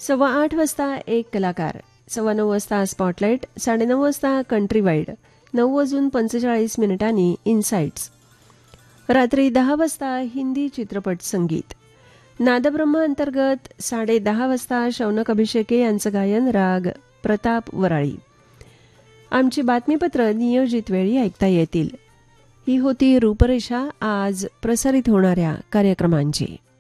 8:15 एक कलाकार, 9:15 spotlight, 9:30 country wide, 9:45 insights. रात्री 10 वाजता हिंदी चित्रपट संगीत. नादब्रह्म अंतर्गत 10:30 वाजता शौनक अभिषेके यांचं गायन राग प्रताप वराळी. आमची बातमीपत्र नियोजित वेळी ऐकता येतील. ही होती रूपरेषा आज प्रसारित होणाऱ्या कार्यक्रमांची.